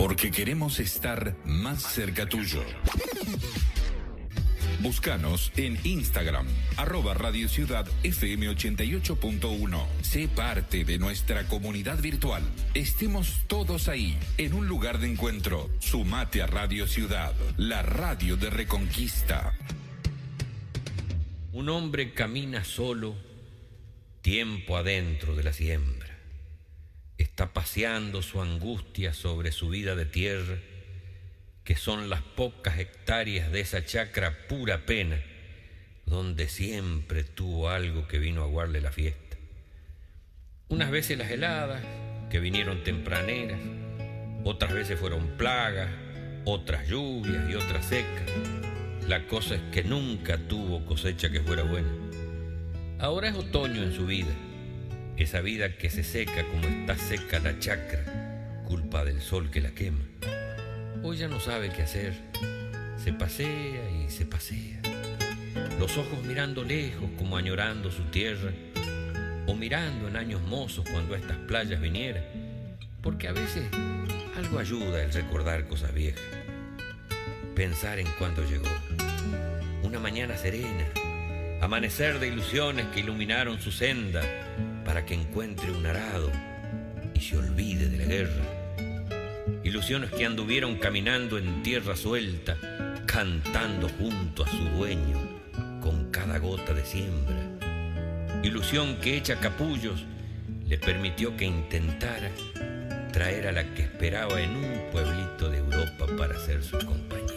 porque queremos estar más cerca tuyo. Búscanos en Instagram, @Radio Ciudad FM 88.1. Sé parte de nuestra comunidad virtual. Estemos todos ahí, en un lugar de encuentro. Sumate a Radio Ciudad, la radio de Reconquista. Un hombre camina solo, tiempo adentro de la siembra. Está paseando su angustia sobre su vida de tierra, que son las pocas hectáreas de esa chacra pura pena, donde siempre tuvo algo que vino a aguarle la fiesta. Unas veces las heladas, que vinieron tempraneras, otras veces fueron plagas, otras lluvias y otras secas. La cosa es que nunca tuvo cosecha que fuera buena. Ahora es otoño en su vida, esa vida que se seca como está seca la chacra, culpa del sol que la quema. Hoy ya no sabe qué hacer, se pasea y se pasea, los ojos mirando lejos como añorando su tierra, o mirando en años mozos cuando a estas playas viniera, porque a veces algo ayuda el recordar cosas viejas. Pensar en cuando llegó, una mañana serena, amanecer de ilusiones que iluminaron su senda para que encuentre un arado y se olvide de la guerra. Ilusiones que anduvieron caminando en tierra suelta, cantando junto a su dueño con cada gota de siembra. Ilusión que hecha capullos le permitió que intentara traer a la que esperaba en un pueblito de Europa para ser su compañera.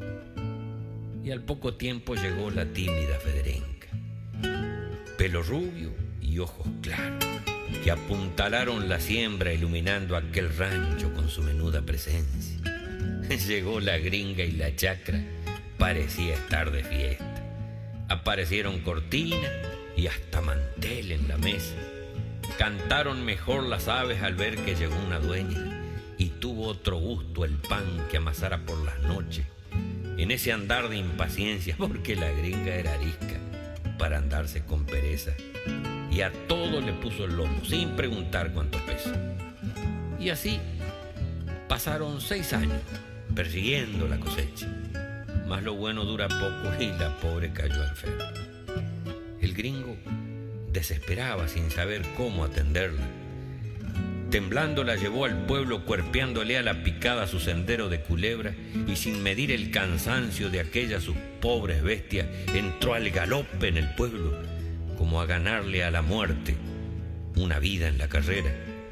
Y al poco tiempo llegó la tímida Federenca, pelo rubio y ojos claros, que apuntalaron la siembra iluminando aquel rancho con su menuda presencia. Llegó la gringa y la chacra parecía estar de fiesta. Aparecieron cortinas y hasta mantel en la mesa. Cantaron mejor las aves al ver que llegó una dueña, y tuvo otro gusto el pan que amasara por las noches, en ese andar de impaciencia, porque la gringa era arisca para andarse con pereza, y a todo le puso el lomo sin preguntar cuánto pesa. Y así pasaron 6 años persiguiendo la cosecha, mas lo bueno dura poco y la pobre cayó enferma. El gringo desesperaba sin saber cómo atenderla. Temblando la llevó al pueblo, cuerpeándole a la picada su sendero de culebra, y sin medir el cansancio de aquellas sus pobres bestias, entró al galope en el pueblo, como a ganarle a la muerte una vida en la carrera.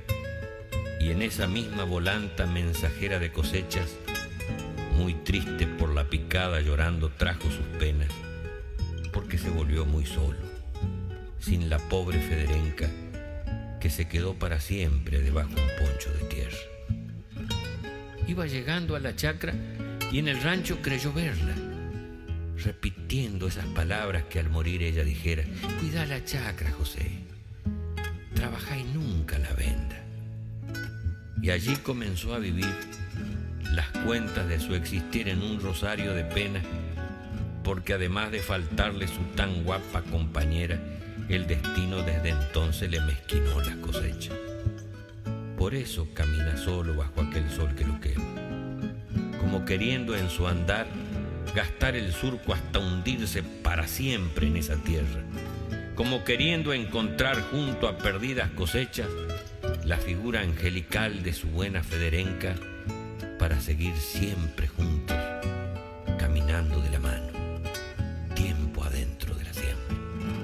Y en esa misma volanta mensajera de cosechas, muy triste por la picada, llorando trajo sus penas, porque se volvió muy solo, sin la pobre Federenca, que se quedó para siempre debajo un poncho de tierra. Iba llegando a la chacra y en el rancho creyó verla, repitiendo esas palabras que al morir ella dijera: cuidá la chacra, José, trabajá y nunca la venda. Y allí comenzó a vivir las cuentas de su existir en un rosario de penas, porque además de faltarle su tan guapa compañera, el destino desde entonces le mezquinó las cosechas. Por eso camina solo bajo aquel sol que lo quema, como queriendo en su andar gastar el surco hasta hundirse para siempre en esa tierra, como queriendo encontrar junto a perdidas cosechas la figura angelical de su buena Federenca, para seguir siempre juntos